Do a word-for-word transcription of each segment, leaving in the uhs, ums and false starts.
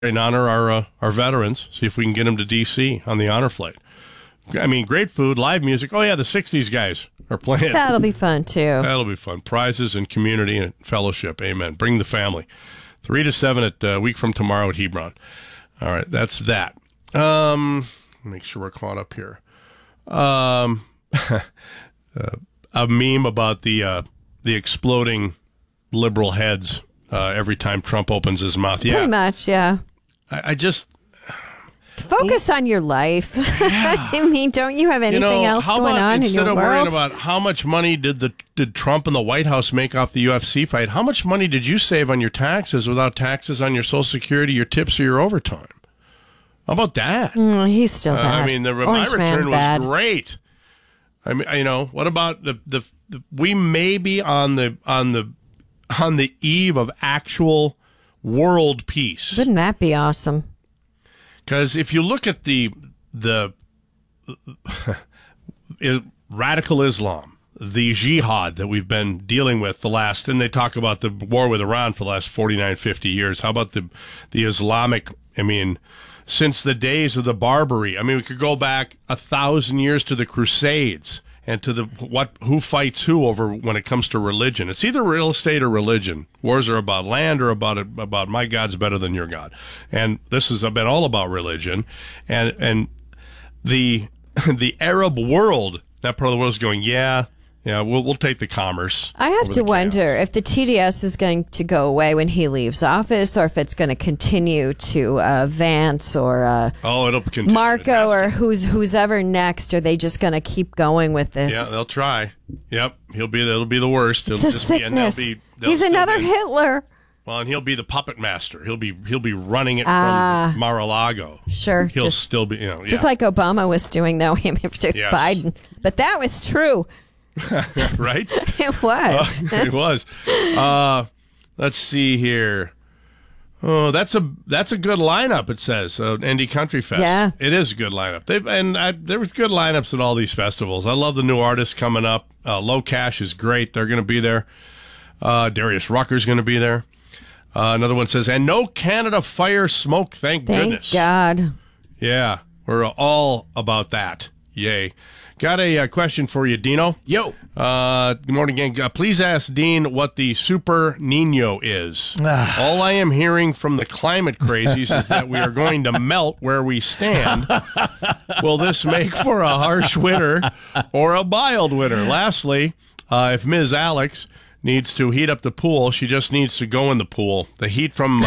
and honor our uh, our veterans. See if we can get them to D C on the honor flight. I mean, great food, live music. Oh, yeah, the sixties guys are playing. That'll be fun, too. That'll be fun. Prizes and community and fellowship. Amen. Bring the family. Three to seven at a uh, week from tomorrow at Hebron. All right, that's that. Um, make sure we're caught up here. Um, uh, a meme about the uh, the exploding liberal heads uh, every time Trump opens his mouth. Yeah, pretty much. Yeah. I, I just focus on your life. Yeah. I mean, don't you have anything you know, else how going about, on in instead your of world? worrying about how much money did the did Trump and the White House make off the U F C fight, how much money did you save on your taxes without taxes on your Social Security, your tips, or your overtime? How about that? Mm, he's still bad. Uh, I mean, the, my Orange man return was bad. great. I mean, you know, what about the, the the we may be on the on the on the eve of actual world peace. Wouldn't that be awesome? Because if you look at the the radical Islam, the jihad that we've been dealing with the last, and they talk about the war with Iran for the last forty-nine, fifty years. How about the the Islamic, I mean, since the days of the Barbary. I mean, we could go back a thousand years to the Crusades and to the what who fights who over when it comes to religion. It's either real estate or religion. Wars are about land or about about my God's better than your God. And this has been all about religion. And and the the Arab world, that part of the world is going, yeah, yeah, we'll we'll take the commerce. I have to wonder chaos. if the T D S is going to go away when he leaves office, or if it's going to continue to uh, Vance or uh, oh, it'll continue. Marco or who's who's ever next. Are they just going to keep going with this? Yeah, they'll try. Yep, he'll be it'll be the worst. It's It'll a just be- and they'll sickness. be- they'll He's still another be- Hitler. Well, and he'll be the puppet master. He'll be he'll be running it Ah. from Mar-a-Lago. Sure, He'll just- still be, you know, Just yeah. like Obama was doing, though, him to Yes. Biden. But that was true. right? It was. Uh, it was. Uh, let's see here. Oh, that's a that's a good lineup. It says uh, Indie Country Fest. Yeah. It is a good lineup. They've and I, there was good lineups at all these festivals. I love the new artists coming up. Uh, Low Cash is great. They're going to be there. Uh, Darius Rucker's going to be there. Uh, another one says, and no Canada Fire smoke. Thank, Thank goodness. God. Yeah, we're all about that. Yay. Got a uh, question for you, Dino. Yo. Uh, good morning again. Uh, please ask Dean what the Super Nino is. All I am hearing from the climate crazies is that we are going to melt where we stand. Will this make for a harsh winter or a mild winter? Lastly, uh, if Miz Alex needs to heat up the pool, she just needs to go in the pool. The heat from... Uh,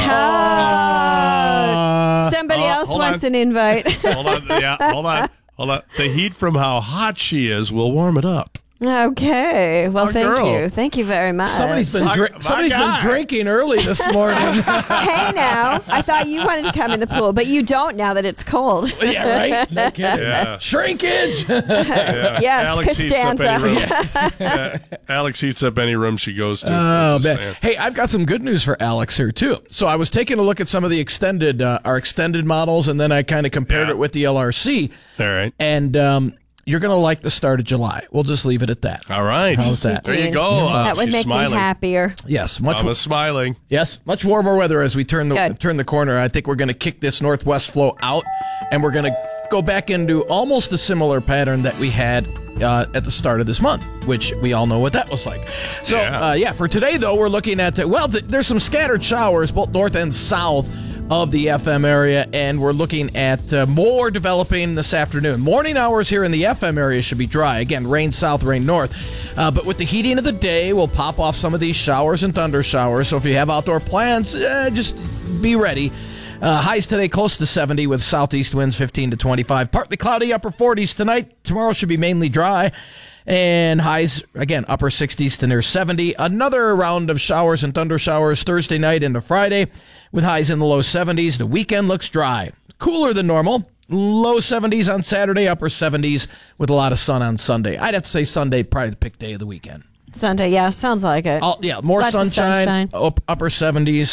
Uh, somebody oh, else hold wants on. an invite. hold on. Yeah, hold on. Hold on. The heat from how hot she is will warm it up. Okay. Well, Oh, thank girl. you. Thank you very much. Somebody's been My- dri- my somebody's guy. been drinking early this morning. Hey, now. I thought you wanted to come in the pool, but you don't now that it's cold. Yeah, right. No kidding. Yeah. Shrinkage. Yeah. Yes, Alex heats up any room. Costanza. Yeah. Alex heats up any room she goes to. Oh, Just man. saying. Hey, I've got some good news for Alex here too. So I was taking a look at some of the extended, uh, our extended models, and then I kind of compared Yeah. it with the L R C. All right. And um, you're going to like the start of July. We'll just leave it at that. All right. How's that? There you Dean. go. Uh, That would she's make smiling. me happier. Yes, much. Mama's smiling. Yes, much warmer weather as we turn the Good. turn the corner. I think we're going to kick this northwest flow out, and we're going to go back into almost a similar pattern that we had uh, at the start of this month, which we all know what that was like. So, Yeah. uh, yeah, for today though, we're looking at uh, well, th- there's some scattered showers both north and south of the F M area, and we're looking at uh, more developing this afternoon. Morning hours here in the F M area should be dry. Again, rain south, rain north. Uh, but with the heating of the day, we'll pop off some of these showers and thunder showers. So if you have outdoor plans, uh, just be ready. Uh, highs today close to seventy with southeast winds fifteen to twenty-five. Partly cloudy, upper forties tonight. Tomorrow should be mainly dry. And highs, again, upper sixties to near seventy. Another round of showers and thunder showers Thursday night into Friday with highs in the low seventies. The weekend looks dry. Cooler than normal. Low seventies on Saturday, upper seventies with a lot of sun on Sunday. I'd have to say Sunday, probably the pick day of the weekend. Sunday, yeah, sounds like it. All, yeah, more Lots of sunshine, sunshine. Up, upper seventies.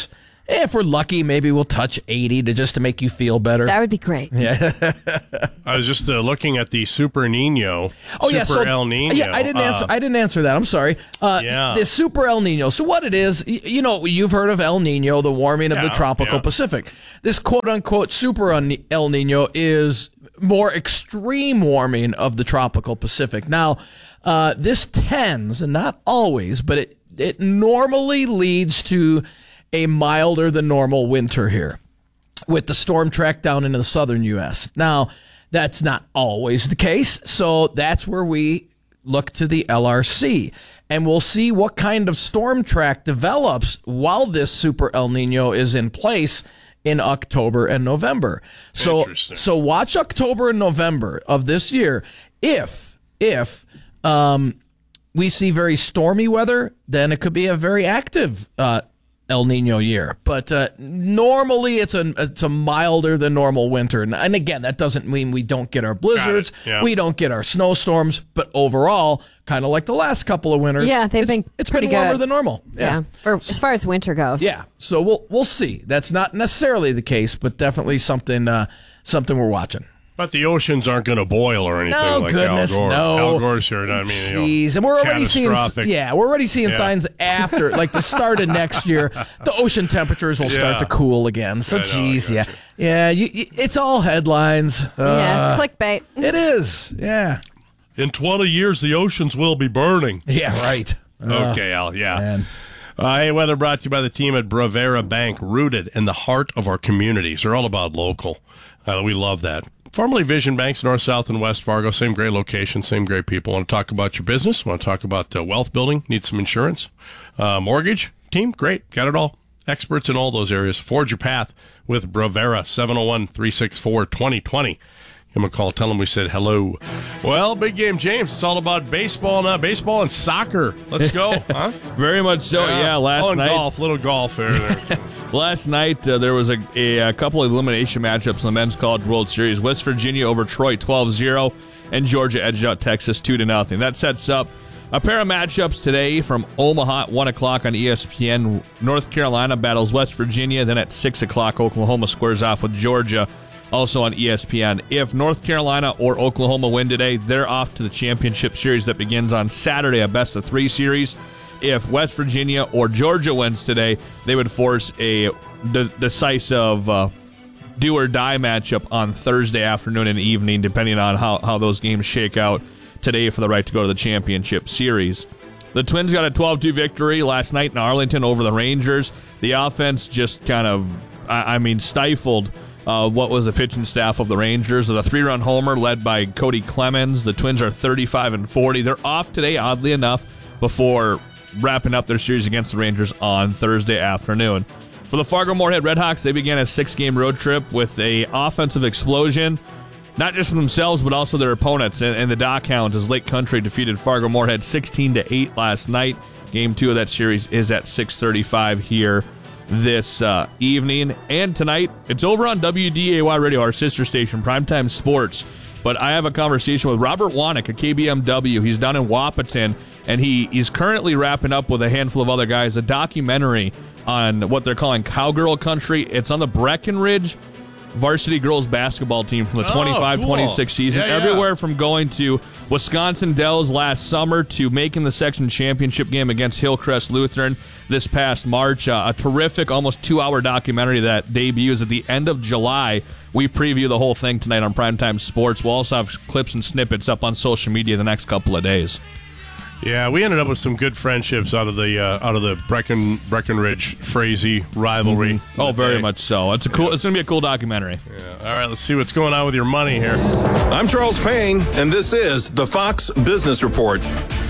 If we're lucky, maybe we'll touch eighty to just to make you feel better. That would be great. Yeah. I was just uh, looking at the Super Nino. Oh Super yeah, so, El Nino. Yeah, I didn't answer. Uh, I didn't answer that. I'm sorry. Uh, yeah. The Super El Nino. So what it is, y- you know, you've heard of El Nino, the warming of Yeah, the tropical yeah. Pacific. This quote unquote Super El Nino is more extreme warming of the tropical Pacific. Now, uh, this tends, and not always, but it it normally leads to a milder than normal winter here, with the storm track down into the southern U S. Now, that's not always the case, so that's where we look to the L R C, and we'll see what kind of storm track develops while this Super El Nino is in place in October and November. So, Interesting. so watch October and November of this year. If, if, um, we see very stormy weather, then it could be a very active uh, El Nino year. But uh, normally it's a it's a milder than normal winter. And, and again, that doesn't mean we don't get our blizzards, Yeah. we don't get our snowstorms, but overall, kind of like the last couple of winters, Yeah, they've it's, been it's pretty been warmer good. than normal. Yeah. For, as far as winter goes. Yeah. So we'll we'll see. That's not necessarily the case, but definitely something uh, something we're watching. But the oceans aren't going to boil or anything No, like goodness, Al Gore. no. Al Gore's here. I mean, you know, Jeez, and we're already seeing, catastrophic. yeah, we're already seeing Yeah. signs after, like the start of next year, the ocean temperatures will start Yeah. to cool again. So, I know, I geez, yeah, gotcha. yeah, you, you, it's all headlines. Yeah, Uh, clickbait. it is, yeah, In twenty years, the oceans will be burning. yeah, right. Uh, Okay, Al, yeah. man. Uh, hey, weather brought to you by the team at Bravera Bank, rooted in the heart of our communities. They're all about local. Uh, we love that. Formerly Vision Banks, North, South, and West Fargo. Same great location, same great people. Want to talk about your business? Want to talk about uh, wealth building? Need some insurance? Uh, mortgage team? Great. Got it all. Experts in all those areas. Forge your path with Bravera, seven oh one, three six four, two oh two oh. Give them a call. Tell them we said hello. Well, Big Game James, it's all about baseball now. Baseball and soccer. Let's go. Huh? Very much so. Yeah, last oh, and night. golf. Little golf there. there. Last night uh, there was a, a, a couple of elimination matchups in the Men's College World Series. West Virginia over Troy twelve zero, and Georgia edged out Texas two to nothing. That sets up a pair of matchups today from Omaha at one o'clock on E S P N. North Carolina battles West Virginia. Then at six o'clock, Oklahoma squares off with Georgia, also on E S P N. If North Carolina or Oklahoma win today, they're off to the championship series that begins on Saturday, a best-of-three series. If West Virginia or Georgia wins today, they would force a de- decisive uh, do-or-die matchup on Thursday afternoon and evening, depending on how, how those games shake out today for the right to go to the championship series. The Twins got a twelve two victory last night in Arlington over the Rangers. The offense just kind of, I, I mean, stifled uh, what was the pitching staff of the Rangers. The three-run homer led by Cody Clemens. The Twins are thirty-five and forty. They're off today, oddly enough, before wrapping up their series against the Rangers on Thursday afternoon. For the Fargo-Moorhead Redhawks, they began a six-game road trip with a offensive explosion, not just for themselves, but also their opponents. And, and the Dock Hounds, as Lake Country defeated Fargo-Moorhead sixteen to eight last night. Game two of that series is at six thirty-five here this uh, evening. And tonight, it's over on W D A Y Radio, our sister station, Primetime Sports. But I have a conversation with Robert Wanek at K B M W. He's down in Wahpeton, and he is currently wrapping up with a handful of other guys a documentary on what they're calling Cowgirl Country. It's on the Breckenridge varsity girls basketball team from the Oh, twenty-five twenty-six cool. season. Yeah, yeah. Everywhere from going to Wisconsin Dells last summer to making the section championship game against Hillcrest Lutheran this past March. Uh, a terrific, almost two-hour documentary that debuts at the end of July. We preview the whole thing tonight on Primetime Sports. We'll also have clips and snippets up on social media the next couple of days. Yeah, we ended up with some good friendships out of the uh, out of the Brecken Breckenridge Frazee rivalry. Mm-hmm. Oh, very Okay. much so. It's a cool. It's going to be a cool documentary. Yeah. All right, let's see what's going on with your money here. I'm Charles Payne, and this is the Fox Business Report.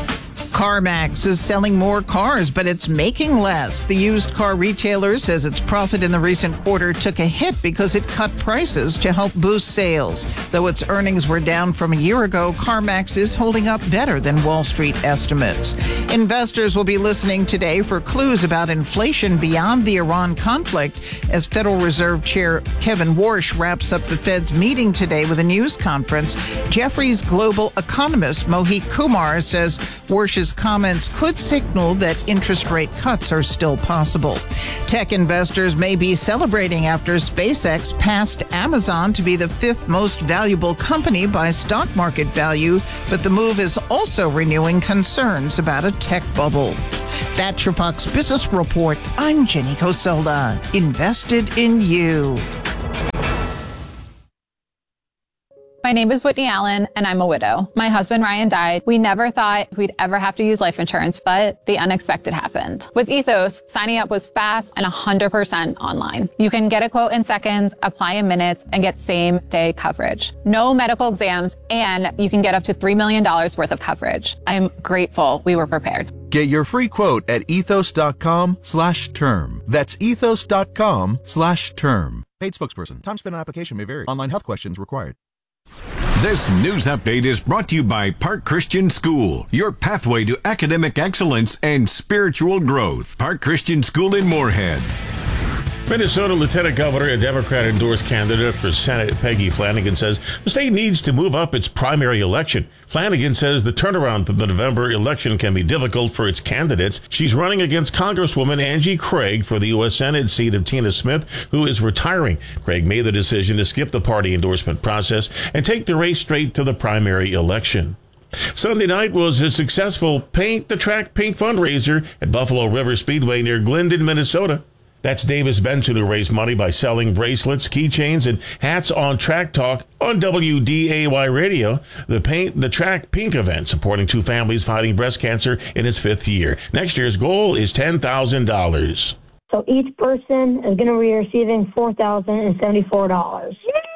CarMax is selling more cars, but it's making less. The used car retailer says its profit in the recent quarter took a hit because it cut prices to help boost sales. Though its earnings were down from a year ago, CarMax is holding up better than Wall Street estimates. Investors will be listening today for clues about inflation beyond the Iran conflict as Federal Reserve Chair Kevin Warsh wraps up the Fed's meeting today with a news conference. Jefferies global economist Mohit Kumar says Warsh's Those comments could signal that interest rate cuts are still possible. Tech investors may be celebrating after SpaceX passed Amazon to be the fifth most valuable company by stock market value, but the move is also renewing concerns about a tech bubble. That's your Fox Business Report. I'm Jenny Coselda. Invested in you. My name is Whitney Allen, and I'm a widow. My husband, Ryan, died. We never thought we'd ever have to use life insurance, but the unexpected happened. With Ethos, signing up was fast and one hundred percent online. You can get a quote in seconds, apply in minutes, and get same-day coverage. No medical exams, and you can get up to three million dollars worth of coverage. I'm grateful we were prepared. Get your free quote at ethos.com slash term. That's ethos.com slash term. Paid spokesperson. Time spent on application may vary. Online health questions required. This news update is brought to you by Park Christian School, your pathway to academic excellence and spiritual growth. Park Christian School in Moorhead. Minnesota Lieutenant Governor and Democrat-endorsed candidate for Senate Peggy Flanagan says the state needs to move up its primary election. Flanagan says the turnaround to the November election can be difficult for its candidates. She's running against Congresswoman Angie Craig for the U S Senate seat of Tina Smith, who is retiring. Craig made the decision to skip the party endorsement process and take the race straight to the primary election. Sunday night was a successful Paint the Track Pink fundraiser at Buffalo River Speedway near Glendon, Minnesota. That's Davis Benson, who raised money by selling bracelets, keychains, and hats on Track Talk on W D A Y Radio. The Paint the Track Pink event supporting two families fighting breast cancer in its fifth year. Next year's goal is ten thousand dollars. So each person is going to be receiving four thousand seventy-four dollars.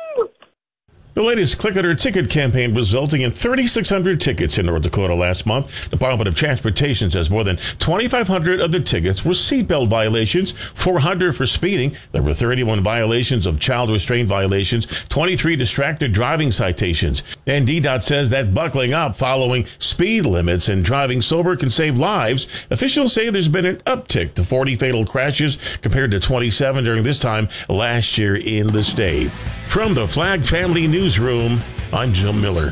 The latest Click It or Ticket campaign resulting in three thousand six hundred tickets in North Dakota last month. Department of Transportation says more than twenty-five hundred of the tickets were seatbelt violations, four hundred for speeding. There were thirty-one violations of child restraint violations, twenty-three distracted driving citations. And D DOT says that buckling up following speed limits and driving sober can save lives. Officials say there's been an uptick to forty fatal crashes compared to twenty-seven during this time last year in the state. From the Flag Family Newsroom, I'm Jim Miller.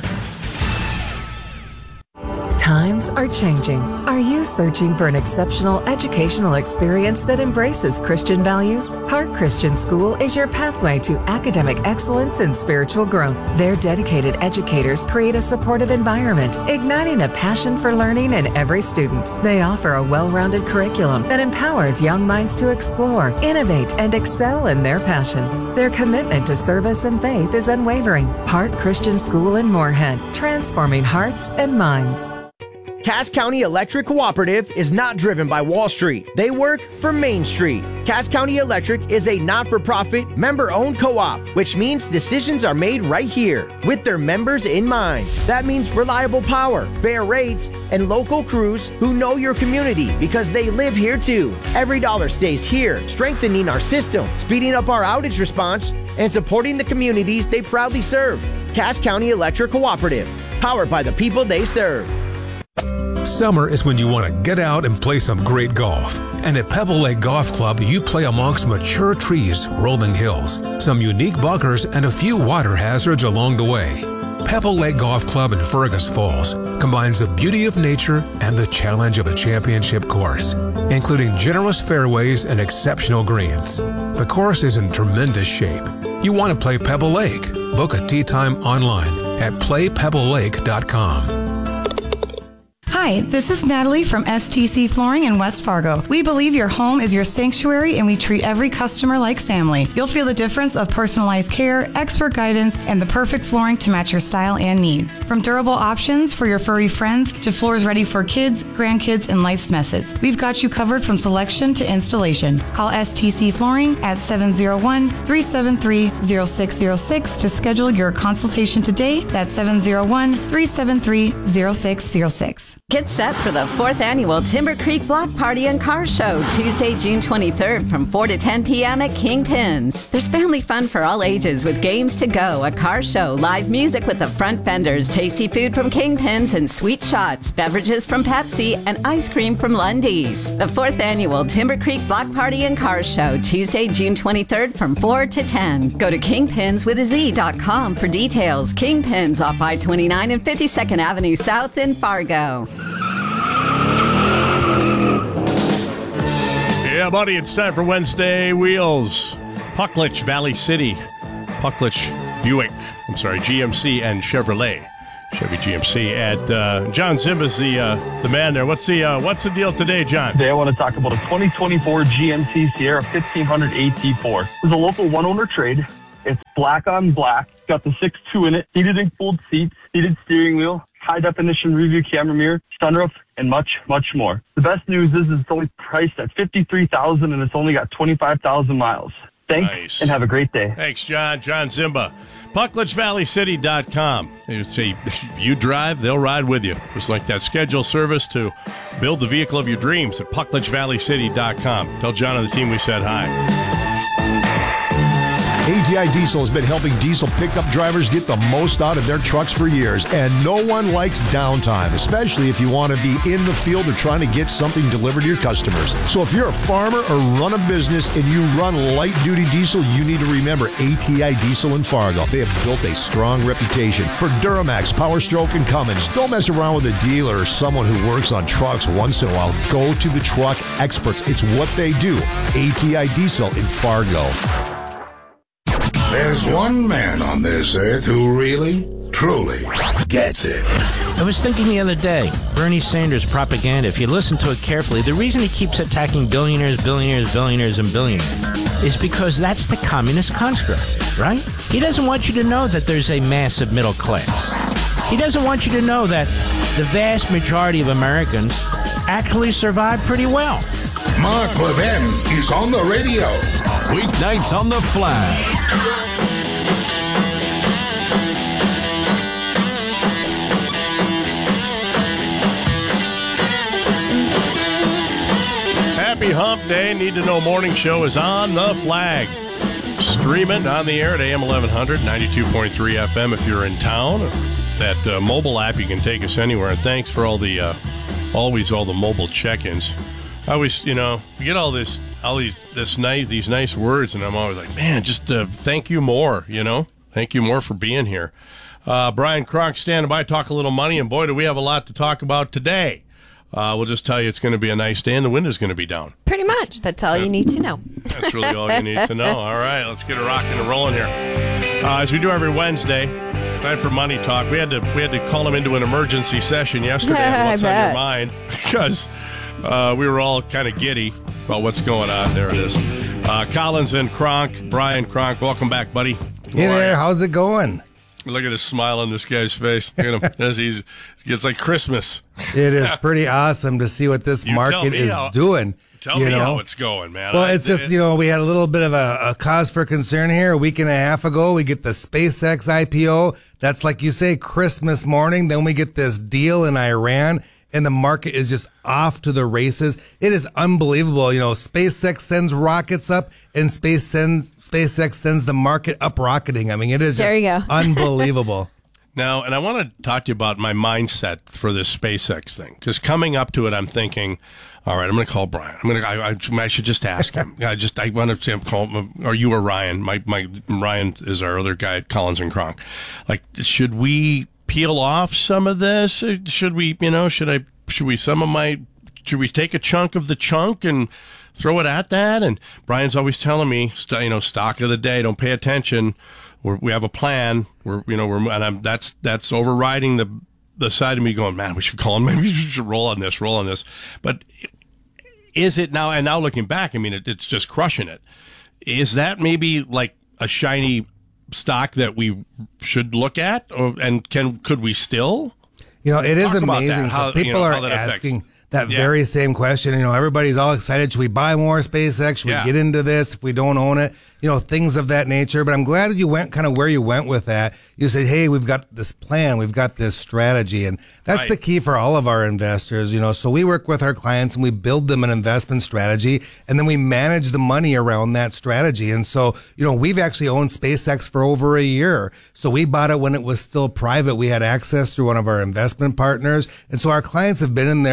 Times are changing. Are you searching for an exceptional educational experience that embraces Christian values? Park Christian School is your pathway to academic excellence and spiritual growth. Their dedicated educators create a supportive environment, igniting a passion for learning in every student. They offer a well-rounded curriculum that empowers young minds to explore, innovate, and excel in their passions. Their commitment to service and faith is unwavering. Park Christian School in Moorhead, transforming hearts and minds. Cass County Electric Cooperative is not driven by Wall Street. They work for Main Street. Cass County Electric is a not-for-profit, member-owned co-op, which means decisions are made right here with their members in mind. That means reliable power, fair rates, and local crews who know your community because they live here too. Every dollar stays here, strengthening our system, speeding up our outage response, and supporting the communities they proudly serve. Cass County Electric Cooperative, powered by the people they serve. Summer is when you want to get out and play some great golf. And at Pebble Lake Golf Club, you play amongst mature trees, rolling hills, some unique bunkers, and a few water hazards along the way. Pebble Lake Golf Club in Fergus Falls combines the beauty of nature and the challenge of a championship course, including generous fairways and exceptional greens. The course is in tremendous shape. You want to play Pebble Lake? Book a tee time online at play pebble lake dot com. Hi, this is Natalie from S T C Flooring in West Fargo. We believe your home is your sanctuary and we treat every customer like family. You'll feel the difference of personalized care, expert guidance, and the perfect flooring to match your style and needs. From durable options for your furry friends to floors ready for kids, grandkids, and life's messes. We've got you covered from selection to installation. Call S T C Flooring at seven oh one, three seven three, oh six oh six to schedule your consultation today. That's seven oh one, three seven three, oh six oh six. Get set for the fourth annual Timber Creek Block Party and Car Show, Tuesday, June twenty-third from four to ten p.m. at Kingpins. There's family fun for all ages with games to go, a car show, live music with the front vendors, tasty food from Kingpins, and sweet shots, beverages from Pepsi, and ice cream from Lundy's. The fourth annual Timber Creek Block Party and Car Show, Tuesday, June twenty-third from four to ten. Go to kingpins with a z dot com for details. Kingpins off I twenty-nine and fifty-second Avenue South in Fargo. Yeah, buddy, it's time for Wednesday Wheels. Pucklich, Valley City, Pucklich, Buick, I'm sorry, G M C and Chevrolet. Chevy G M C. At uh, John Zimba's the uh, the man there. What's the uh, what's the deal today, John? Today I want to talk about a twenty twenty-four G M C Sierra fifteen hundred A T four. It's a local one-owner trade. It's black on black. It's got the six two in it, heated and cooled seats, heated steering wheel, high-definition review camera mirror, sunroof, and much, much more. The best news is it's only priced at fifty-three thousand dollars, and it's only got twenty-five thousand miles. Thanks, nice. And have a great day. Thanks, John. John Zimba. Pucklich Valley City dot com. They say, you drive, they'll ride with you. It's like that scheduled service to build the vehicle of your dreams at Pucklich Valley City dot com. Tell John and the team we said hi. A T I Diesel has been helping diesel pickup drivers get the most out of their trucks for years, and no one likes downtime, especially if you want to be in the field or trying to get something delivered to your customers. So if you're a farmer or run a business and you run light-duty diesel, you need to remember A T I Diesel in Fargo. They have built a strong reputation for Duramax, Power Stroke, and Cummins. Don't mess around with a dealer or someone who works on trucks once in a while. Go to the truck experts. It's what they do. A T I Diesel in Fargo. There's one man on this earth who really, truly gets it. I was thinking the other day, Bernie Sanders' propaganda, if you listen to it carefully, the reason he keeps attacking billionaires, billionaires, billionaires, and billionaires is because that's the communist construct, right? He doesn't want you to know that there's a massive middle class. He doesn't want you to know that the vast majority of Americans actually survive pretty well. Mark Levin is on the radio. Weeknights on the Flag. Happy Hump Day. Need to Know Morning Show is on the Flag. Streaming on the air at A M eleven hundred, ninety-two point three F M if you're in town. That uh, mobile app, you can take us anywhere. And thanks for all the, uh, always all the mobile check-ins. I always, you know, you get all this, all these, this nice, these nice words, and I'm always like, man, just uh, thank you more, you know? Thank you more for being here. Uh, Brian Kronk standing by, talk a little money, and boy, do we have a lot to talk about today. Uh, we'll just tell you it's going to be a nice day, and the wind is going to be down. Pretty much. That's all you need to know. That's really all you need to know. All right, let's get it rocking and rolling here. Uh, as we do every Wednesday, time for money talk. We had to we had to call him into an emergency session yesterday on What's on Your Mind, because uh, we were all kind of giddy about what's going on. There it is. Uh, Collins and Kronk, Brian Kronk, welcome back, buddy. Hey there, how's it going? Look at his smile on this guy's face. Look at him. It's, easy. It's like Christmas. It is pretty awesome to see what this You market is how, doing. Tell you me know? how it's going, man. Well, I, it's just, you know, we had a little bit of a, a cause for concern here. A week and a half ago, we get the SpaceX I P O. That's like you say, Christmas morning. Then we get this deal in Iran, and the market is just off to the races. It is unbelievable. You know, SpaceX sends rockets up, and Space sends SpaceX sends the market up rocketing. I mean, it is there just you go. unbelievable. Now, and I want to talk to you about my mindset for this SpaceX thing, because coming up to it, I'm thinking, all right, I'm going to call Brian. I'm going to. I, I, I should just ask him. I just. I want to call him, or you or Ryan. My my Ryan is our other guy at Collins and Kronk. Like, should we peel off some of this? Should we? You know, should I? Should we? Some of my. Should we take a chunk of the chunk and throw it at that? And Brian's always telling me, st- you know, stock of the day. Don't pay attention. We're, we have a plan. We're, you know, we're, and I'm, that's, that's overriding the, the side of me going, man, we should call him. Maybe we should roll on this, roll on this. But is it now, and now looking back, I mean, it, it's just crushing it. Is that maybe like a shiny stock that we should look at? Or, and can, could we still? You know, it is Talk about amazing. that, how, so people you know, are how that asking affects. that Yeah. very same question. You know, everybody's all excited. Should we buy more SpaceX? Should Yeah. we get into this if we don't own it? You know, things of that nature. But I'm glad you went kind of where you went with that. You said, hey, we've got this plan. We've got this strategy. And that's Right. the key for all of our investors. You know, so we work with our clients and we build them an investment strategy, and then we manage the money around that strategy. And so, you know, we've actually owned SpaceX for over a year. So we bought it when it was still private. We had access through one of our investment partners. And so our clients have been in there for quite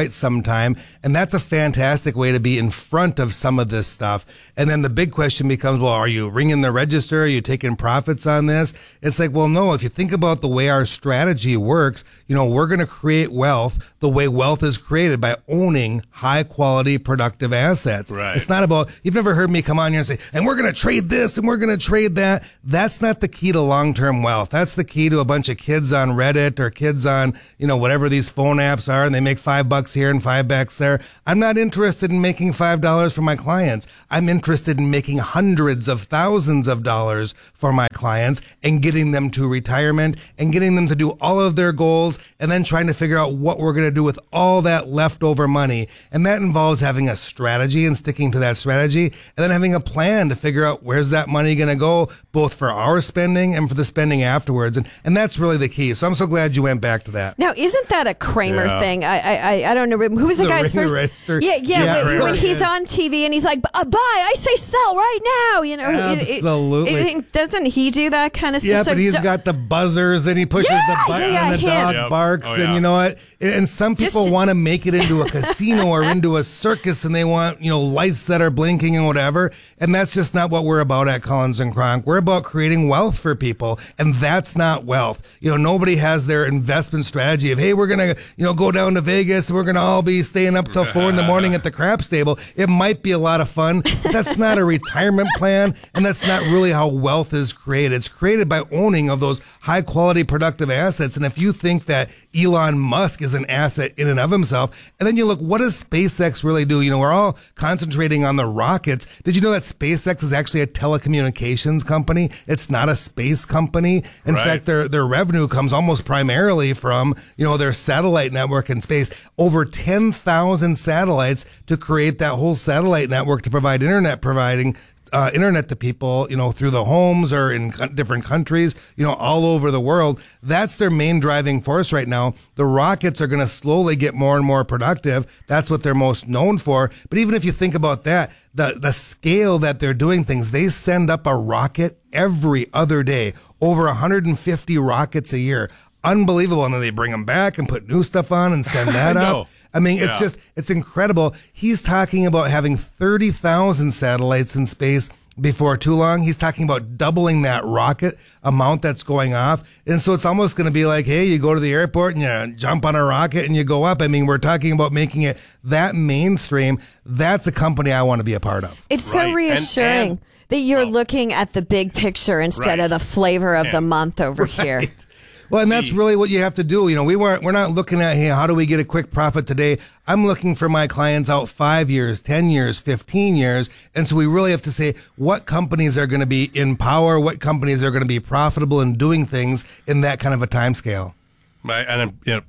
quite some time. And that's a fantastic way to be in front of some of this stuff. And then the big question becomes, well, are you ringing the register? Are you taking profits on this? It's like, well, no, if you think about the way our strategy works, you know, we're going to create wealth the way wealth is created, by owning high quality, productive assets. Right. It's not about, you've never heard me come on here and say, and we're going to trade this and we're going to trade that. That's not the key to long-term wealth. That's the key to a bunch of kids on Reddit or kids on, you know, whatever these phone apps are, and they make five bucks here and five bucks there. I'm not interested in making five dollars for my clients. I'm interested in making hundreds of thousands of dollars for my clients and getting them to retirement and getting them to do all of their goals, and then trying to figure out what we're going to do with all that leftover money. And that involves having a strategy and sticking to that strategy, and then having a plan to figure out where's that money going to go, both for our spending and for the spending afterwards. And and that's really the key. So I'm so glad you went back to that. Now, isn't that a Kramer Yeah. thing? I, I I don't know. Who was the, The guy's ring first? register. Yeah, yeah. Yeah, when, right, when right. he's on T V and he's like, "Uh, "Buy," I say, "Sell right now." You know, It- it- Absolutely. it- doesn't he do that kind of Yeah, stuff? but he's So- got the buzzers and he pushes Yeah, the button yeah, and the him. dog Yep. barks. Oh, And yeah. you know what? And and some Just people to- want to make it into a casino or into a circus, and they want, you know, lights that are blinking and whatever. And that's just not what we're about at Collins and Kronk. We're about creating wealth for people. And that's not wealth. You know, nobody has their investment strategy of, hey, we're going to, you know, go down to Vegas and we're going to all be staying up till four in the morning at the craps table. It might be a lot of fun, but that's not a retirement plan. And that's not really how wealth is created. It's created by owning of those high quality, productive assets. And if you think that Elon Musk is an asset in and of himself, and then you look, what does SpaceX really do? You know, we're all concentrating on the rockets. Did you know that SpaceX is actually a telecommunications company? It's not a space company. In Right. fact, their their revenue comes almost primarily from, you know, their satellite network in space. Over ten thousand satellites to create that whole satellite network to provide internet providing Uh, internet to people, you know, through the homes or in co- different countries, you know, all over the world. That's their main driving force right now. The rockets are going to slowly get more and more productive. That's what they're most known for. But even if you think about that, the, the scale that they're doing things, they send up a rocket every other day, over one hundred fifty rockets a year. Unbelievable. And then they bring them back and put new stuff on and send that I know. up. I mean, it's Yeah. just, it's incredible. He's talking about having thirty thousand satellites in space before too long. He's talking about doubling that rocket amount that's going off. And so it's almost going to be like, hey, you go to the airport and you jump on a rocket and you go up. I mean, we're talking about making it that mainstream. That's a company I want to be a part of. It's so Right. And- reassuring and- that you're looking at the big picture instead Right. of the flavor of the And- month over here. Well, and that's really what you have to do. You know, we weren't, we're not looking at, hey, how do we get a quick profit today? I'm looking for my clients out five years, ten years, fifteen years. And so we really have to say what companies are going to be in power, what companies are going to be profitable and doing things in that kind of a time scale. Right, and I'm, you know,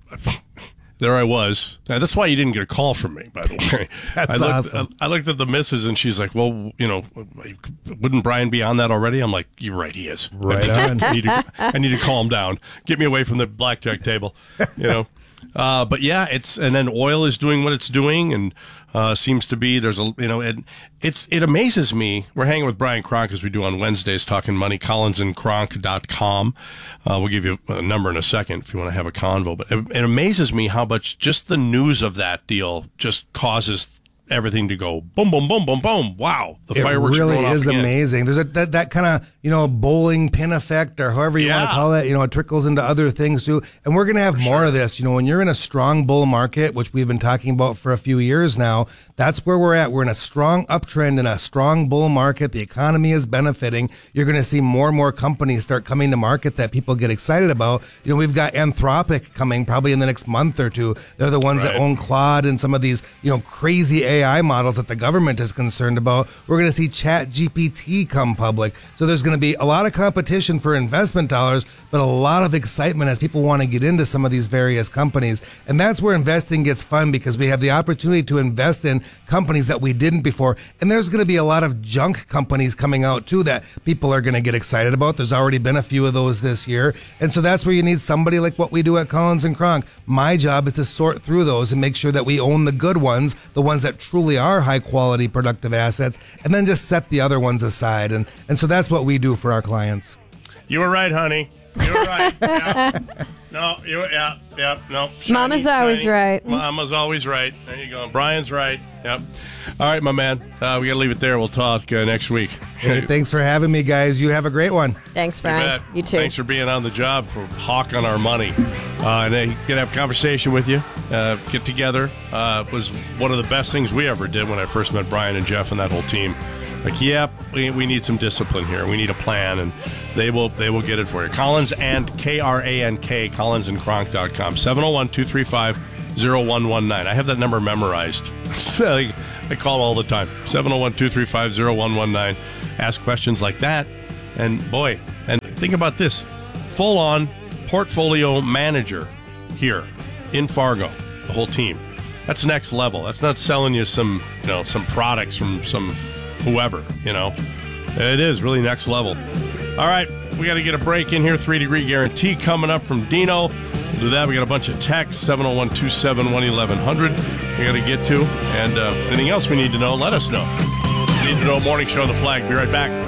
there I was. Now, that's why you didn't get a call from me, by the way. That's I looked, awesome. I, I looked at the missus, and she's like, "Well, you know, wouldn't Brian be on that already?" I'm like, "You're right, he is. Right on. I need to, I need to calm down. Get me away from the blackjack table, you know." Uh, but yeah, it's and then oil is doing what it's doing, and uh, seems to be there's a you know it it's it amazes me. We're hanging with Brian Kronk as we do on Wednesdays, talking money. collins and kronk dot com. Uh, we'll give you a number in a second if you want to have a convo. But it, it amazes me how much just the news of that deal just causes everything to go boom, boom, boom, boom, boom. Wow, the It fireworks are really going off is again. amazing. There's a, that, that kind of, you know, bowling pin effect or however you want Yeah. to call it. You know, it trickles into other things too. And we're going to have more of this. You know, when you're in a strong bull market, which we've been talking about for a few years now, that's where we're at. We're in a strong uptrend in a strong bull market. The economy is benefiting. You're going to see more and more companies start coming to market that people get excited about. You know, we've got Anthropic coming probably in the next month or two. They're the ones Right. that own Claude and some of these, you know, crazy A I models that the government is concerned about. We're going to see Chat G P T come public. So there's going to be a lot of competition for investment dollars, but a lot of excitement as people want to get into some of these various companies. And that's where investing gets fun, because we have the opportunity to invest in companies that we didn't before. And there's going to be a lot of junk companies coming out too that people are going to get excited about. There's already been a few of those this year. And so that's where you need somebody like what we do at Collins and Kronk. My job is to sort through those and make sure that we own the good ones, the ones that truly are high quality, productive assets, and then just set the other ones aside. And, and so that's what we do for our clients. You were right, honey. You were right. Yeah. No, you, yeah, yeah, no. Shiny, Mama's always shiny. right. Mama's always right. There you go. Brian's right. Yep. All right, my man. Uh, we got to leave it there. We'll talk uh, next week. Hey, thanks for having me, guys. You have a great one. Thanks, Brian. You, you too. Thanks for being on the job, for hawking our money. Uh, and then get to have a conversation with you. Uh, get together. Uh, was one of the best things we ever did when I first met Brian and Jeff and that whole team. Like, yep, we, we need some discipline here. We need a plan, and they will they will get it for you. Collins and K R A N K, collins and kronk dot com, seven oh one, two three five, oh one one nine. I have that number memorized. So I, I call them all the time, seven oh one, two three five, oh one one nine. Ask questions like that. And, boy, and think about this. Full-on portfolio manager here in Fargo, the whole team. That's next level. That's not selling you some, you know, some products from some whoever, you know. It is really next level. All right, we got to get a break in here. Three degree guarantee coming up from Dino. We'll do that. We got a bunch of texts, seven oh one, two seven one, eleven hundred we got to get to. And uh, anything else we need to know, let us know. We need to know. Morning Show on the Flag. Be right back.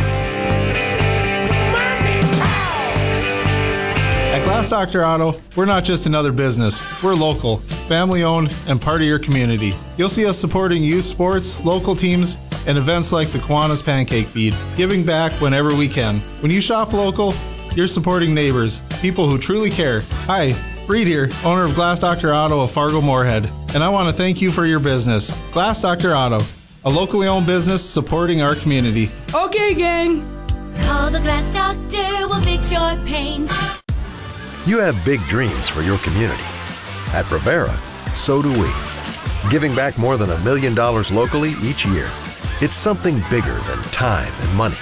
At Glass Doctor Auto, we're not just another business. We're local, family-owned, and part of your community. You'll see us supporting youth sports, local teams, and events like the Kiwanis Pancake Feed, giving back whenever we can. When you shop local, you're supporting neighbors, people who truly care. Hi, Reed here, owner of Glass Doctor Auto of Fargo Moorhead, and I want to thank you for your business. Glass Doctor Auto, a locally owned business supporting our community. Okay, gang. Call the Glass Doctor, we'll fix your paint. You have big dreams for your community. At Brevera, so do we. Giving back more than a million dollars locally each year. It's something bigger than time and money.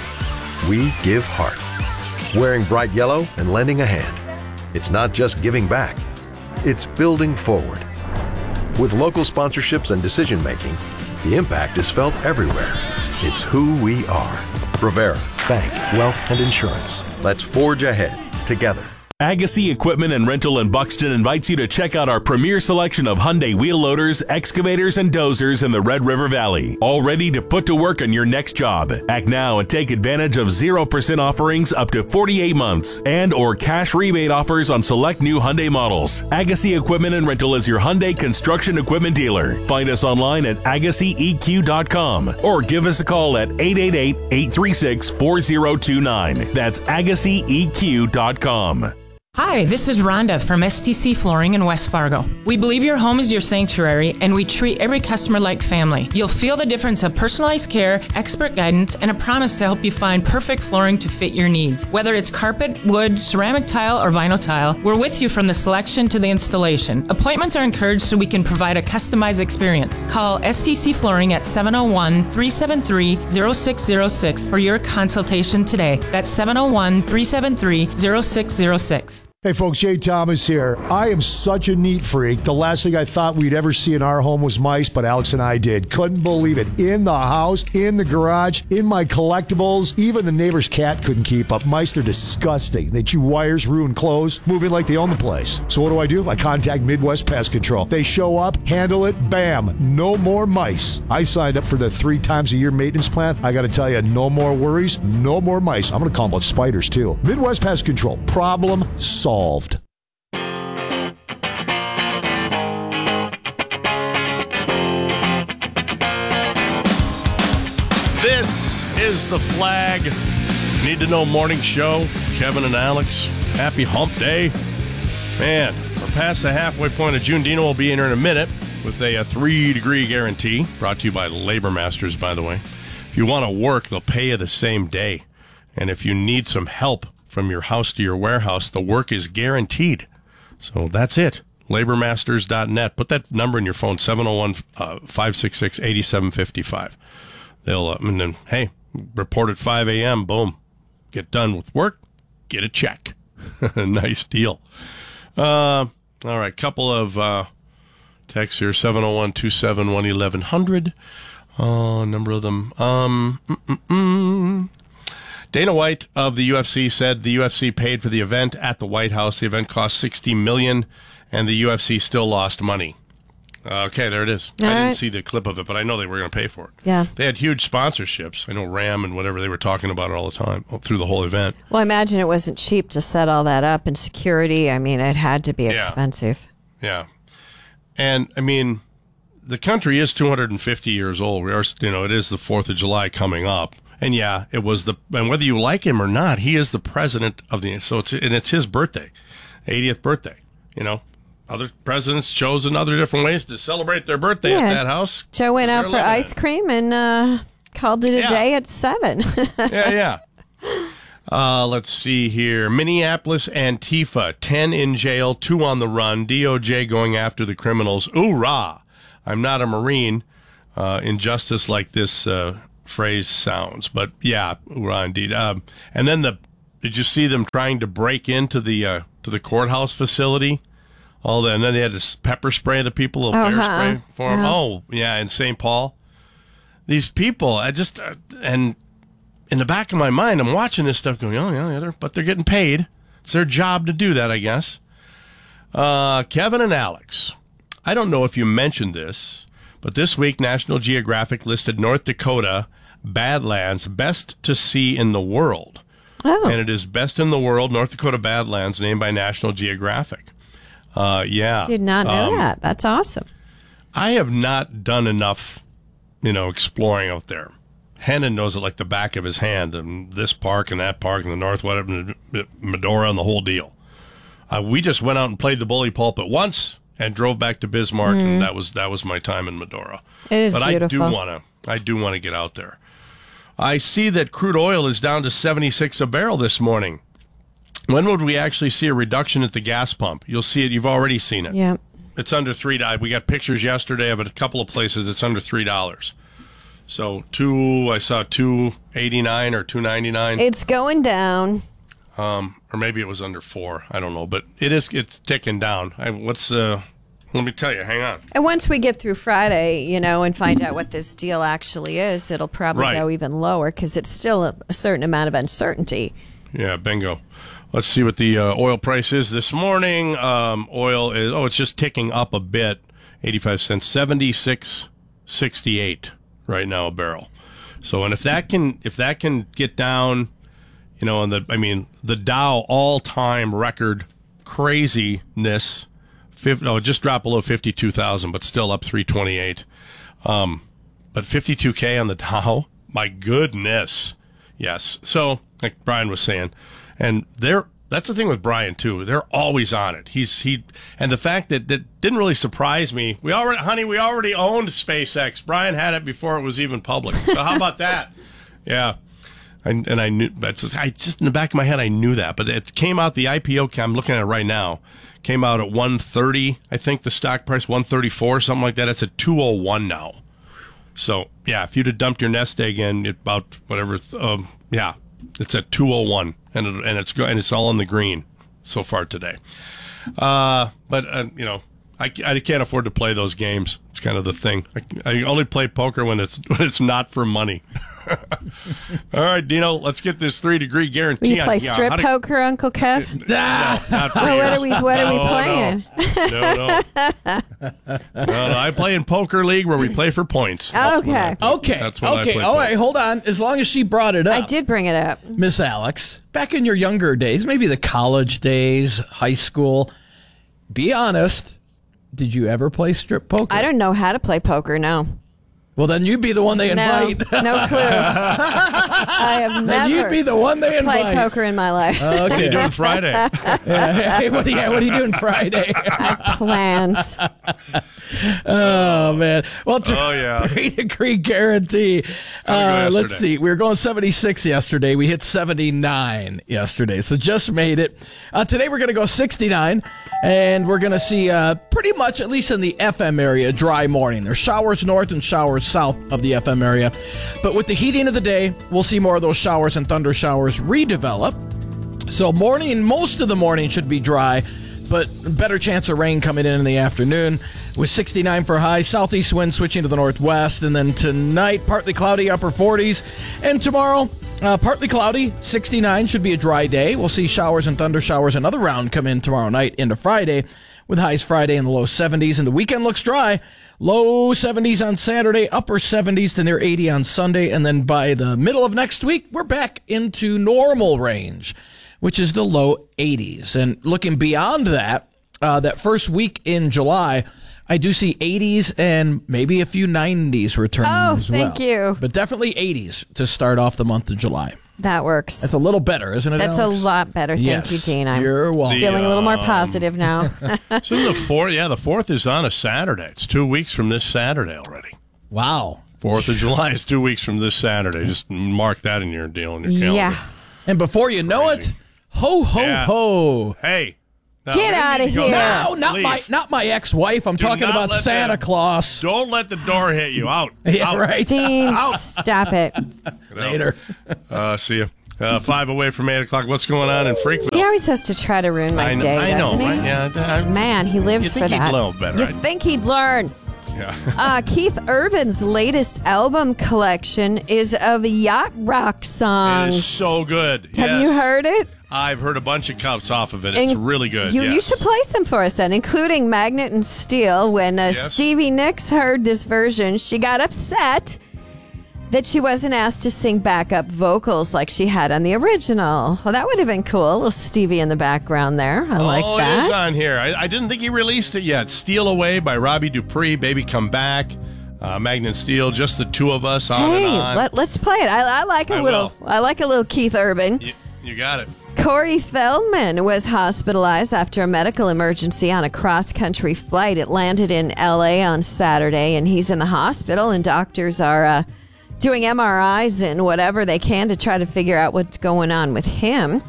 We give heart. Wearing bright yellow and lending a hand. It's not just giving back, it's building forward. With local sponsorships and decision making, the impact is felt everywhere. It's who we are. Brevera, bank, wealth, and insurance. Let's forge ahead together. Agassi Equipment and Rental in Buxton invites you to check out our premier selection of Hyundai wheel loaders, excavators, and dozers in the Red River Valley. All ready to put to work on your next job. Act now and take advantage of zero percent offerings up to forty-eight months and or cash rebate offers on select new Hyundai models. Agassi Equipment and Rental is your Hyundai construction equipment dealer. Find us online at agassi e q dot com or give us a call at eight eight eight, eight three six, four zero two nine. That's agassi e q dot com. Hi, this is Rhonda from S T C Flooring in West Fargo. We believe your home is your sanctuary, and we treat every customer like family. You'll feel the difference of personalized care, expert guidance, and a promise to help you find perfect flooring to fit your needs. Whether it's carpet, wood, ceramic tile, or vinyl tile, we're with you from the selection to the installation. Appointments are encouraged so we can provide a customized experience. Call S T C Flooring at seven oh one, three seven three, oh six oh six for your consultation today. That's seven oh one, three seven three, oh six oh six. Hey folks, Jay Thomas here. I am such a neat freak. The last thing I thought we'd ever see in our home was mice, but Alex and I did. Couldn't believe it. In the house, in the garage, in my collectibles. Even the neighbor's cat couldn't keep up. Mice, they're disgusting. They chew wires, ruin clothes, move in like they own the place. So what do I do? I contact Midwest Pest Control. They show up, handle it, bam, no more mice. I signed up for the three times a year maintenance plan. I got to tell you, no more worries, no more mice. I'm going to call them about spiders too. Midwest Pest Control. Problem solved. Solved. This is the Flag. Need to Know Morning Show. Kevin and Alex. Happy Hump Day. Man, we're past the halfway point of June. Dino will be in here in a minute with a, a three-degree guarantee. Brought to you by Labor Masters, by the way. If you want to work, they'll pay you the same day. And if you need some help from your house to your warehouse, the work is guaranteed. So that's it. labor masters dot net. Put that number in your phone, seven oh one, five six six, eight seven five five. They'll, uh, and then, hey, report at five a.m., boom. Get done with work, get a check. Nice deal. Uh, all right, couple of uh, texts here, seven oh one, two seven one, eleven hundred. Uh, a number of them. Um, mm-mm-mm. Dana White of the U F C said the U F C paid for the event at the White House. The event cost sixty million dollars, and the U F C still lost money. Okay, there it is. All I didn't right. see the clip of it, but I know they were going to pay for it. Yeah. They had huge sponsorships. I know Ram and whatever, they were talking about it all the time through the whole event. Well, I imagine it wasn't cheap to set all that up and security. I mean, it had to be Yeah. expensive. Yeah. And, I mean, the country is two hundred fifty years old. We are, you know, it is the fourth of July coming up. And, yeah, it was the, and whether you like him or not, he is the president of the, so it's, and it's his birthday, eightieth birthday, you know. Other presidents chosen other different ways to celebrate their birthday Yeah. at that house. Joe went out They're for loving ice it. cream and uh, called it a Yeah. day at seven. Yeah, yeah. Uh, let's see here. Minneapolis Antifa, ten in jail, two on the run. D O J going after the criminals. Oorah! I'm not a Marine. Uh, injustice like this uh, phrase sounds. But, yeah, oorah indeed. Um, and then the did you see them trying to break into the uh, to the courthouse facility? All the, and then they had to pepper spray the people, a little bear Uh-huh. spray for them. Yeah. Oh, yeah, in Saint Paul. These people, I just, uh, and in the back of my mind, I'm watching this stuff going, oh, yeah, yeah, they're, but they're getting paid. It's their job to do that, I guess. Uh, Kevin and Alex, I don't know if you mentioned this, but this week National Geographic listed North Dakota Badlands best to see in the world. Oh. And it is best in the world, North Dakota Badlands, named by National Geographic. Uh, yeah. Did not know Um, that. That's awesome. I have not done enough, you know, exploring out there. Hennon knows it like the back of his hand, and this park and that park and the North, whatever, Medora and the whole deal. Uh, we just went out and played the bully pulpit once and drove back to Bismarck, Mhm. and that was that was my time in Medora. It is but beautiful. I do want to I do want to get out there. I see that crude oil is down to seventy-six a barrel this morning. When would we actually see a reduction at the gas pump? You'll see it. You've already seen it. Yeah. It's under three dollars. We got pictures yesterday of it. A couple of places. It's under three dollars. So two. I saw two eighty nine or two ninety nine. It's going down. Um, or maybe it was under four. I don't know, but it is. It's ticking down. I, what's uh? Let me tell you. Hang on. And once we get through Friday, you know, and find out what this deal actually is, it'll probably Right. go even lower because it's still a, a certain amount of uncertainty. Yeah, bingo. Let's see what the uh, oil price is this morning. Um, oil is, oh, it's just ticking up a bit, eighty-five cents, seventy-six sixty-eight right now a barrel. So, and if that can, if that can get down, you know, and the, I mean, the Dow all-time record craziness, fifty, oh, it just dropped below fifty-two thousand, but still up three twenty-eight. Um, but fifty-two K on the Dow, my goodness. Yes. So, like Brian was saying, and they're, that's the thing with Brian too. They're always on it. He's he, and the fact that that didn't really surprise me. We already, honey, we already owned SpaceX. Brian had it before it was even public. So how about that? Yeah, and and I knew, but just, I just in the back of my head I knew that. But it came out. The I P O. I'm looking at it right now. Came out at one thirty. I think the stock price one thirty-four, something like that. It's at two oh one now. So yeah, if you'd have dumped your nest egg in about whatever, um, yeah. It's at two oh one, and it, and it's go, and it's all in the green so far today. Uh, but uh, you know, I, I can't afford to play those games. It's kind of the thing. I, I only play poker when it's when it's not for money. All right, Dino, let's get this three degree guarantee. Will you play on, yeah, strip how to- poker, Uncle Kev? No, not for Well, what years. are we what are we No, playing? No, no. no, no. I play in poker league where we play for points. That's Okay. what I play. Okay. That's what I okay. play All for. right. Hold on. As long as she brought it up. I did bring it up. Miss Alex, back in your younger days, maybe the college days, high school, be honest, did you ever play strip poker? I don't know how to play poker. No. Well, then you'd be the one they No, invite. no clue. I have Then never you'd be the one they invite. played poker in my life. Okay. What are you doing Friday? Yeah, hey, what, are you, what are you doing Friday? Plans. Oh, man. Well, th- Oh, yeah. three degree guarantee. How'd it Uh, go let's yesterday? see. We were going seventy-six yesterday. We hit seventy-nine yesterday. So just made it. Uh, today we're going to go sixty-nine. And we're going to see uh, pretty much, at least in the F M area, dry morning. There's showers north and showers south of the F M area. But with the heating of the day, we'll see more of those showers and thunder showers redevelop. So morning, most of the morning should be dry, but better chance of rain coming in in the afternoon with sixty-nine for high. Southeast wind switching to the northwest. And then tonight, partly cloudy, upper forties. And tomorrow, Uh, partly cloudy, sixty-nine, should be a dry day. We'll see showers and thunder showers another round come in tomorrow night into Friday, with highs Friday in the low seventies. And the weekend looks dry. Low seventies on Saturday, upper seventies to near eighty on Sunday. And then by the middle of next week, we're back into normal range, which is the low eighties. And looking beyond that, uh, that first week in July, I do see eighties and maybe a few nineties returning Oh, as well. thank you. But definitely eighties to start off the month of July. That works. That's a little better, isn't it, That's Alex? a lot better. Thank Yes. you, Dean. I'm You're welcome. feeling a little more The, um, positive now. So the fourth, yeah, the fourth is on a Saturday. It's two weeks from this Saturday already. Wow. Fourth of July is two weeks from this Saturday. Just mark that in your deal in your calendar. Yeah. And before you know it, ho, ho, Yeah. ho. Hey. No, Get we outta need to go here. now. No, not Leave. my not my ex-wife. I'm Do talking not about let Santa that- Claus. Don't let the door hit you. Out. Yeah, Out. right. Dean, Out. stop it. Later. Uh, see you. Uh, five away from eight o'clock. What's going on in Freakville? He always has to try to ruin my I know, day, I know, doesn't he? right? Yeah, I- Man, he lives You'd for think he'd that. know better, You'd right? think he'd learn. Yeah. Uh, Keith Urban's latest album collection is of yacht rock It songs. is so good. Have Yes. you heard it? I've heard a bunch of cuts off of it. It's And really good. You, you yes. should play some for us then, including Magnet and Steel. When uh, Yes. Stevie Nicks heard this version, she got upset that she wasn't asked to sing backup vocals like she had on the original. Well, that would have been cool. A little Stevie in the background there. I like oh, that. it is on here. I, I didn't think he released it yet. Steal Away by Robbie Dupree, Baby Come Back, uh, Magnet and Steel, just the two of us on Hey, and on. let, let's play it. I, I like a I little. will. I like a little Keith Urban. you, you got it. Corey Feldman was hospitalized after a medical emergency on a cross-country flight. It landed in L A on Saturday, and he's in the hospital, and doctors are uh, doing M R Is and whatever they can to try to figure out what's going on with him.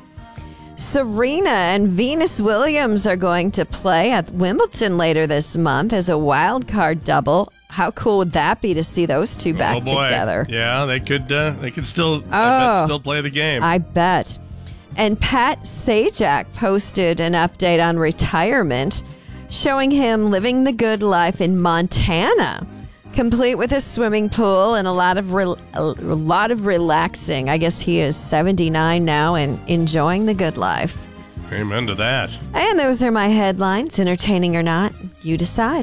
Serena and Venus Williams are going to play at Wimbledon later this month as a wild card double. How cool would that be to see those two back oh boy. together? Yeah, they could. Uh, they could still. I Oh. bet, still play the game. I bet. And Pat Sajak posted an update on retirement, showing him living the good life in Montana, complete with a swimming pool and a lot of re- a lot of relaxing. I guess he is seventy-nine now and enjoying the good life. Amen to that. And those are my headlines. Entertaining or not, you decide.